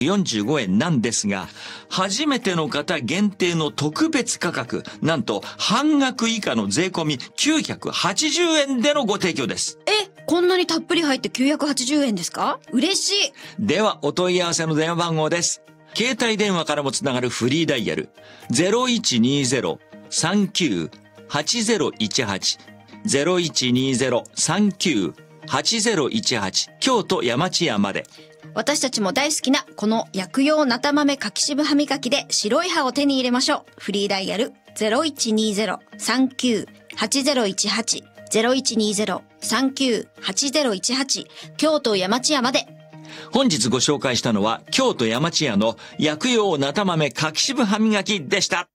45円なんですが、初めての方限定の特別価格、なんと半額以下の税込み980円でのご提供です。 こんなにたっぷり入って980円ですか？嬉しい。 ではお問い合わせの電話番号です。携帯電話からもつながるフリーダイヤル 0120-39-8018 0120-39-8018 京都山千屋まで。 私たちも大好きなこの薬用なた豆柿渋歯磨きで白い歯を手に入れましょう。フリーダイヤル 0120-39-8018 0120-39-8018 京都山千屋まで。 本日ご紹介したのは京都山千屋の薬用なた豆柿渋歯磨きでした。